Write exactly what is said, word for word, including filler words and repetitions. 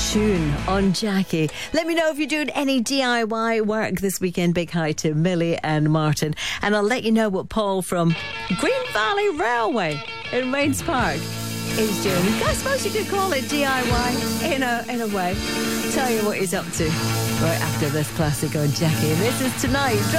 tune on Jackie. Let me know if you're doing any D I Y work this weekend. Big hi to Millie and Martin. And I'll let you know what Paul from Green Valley Railway in Rains Park is doing. I suppose you could call it D I Y in a, in a way. Tell you what he's up to right after this classic on Jackie. And this is Tonight.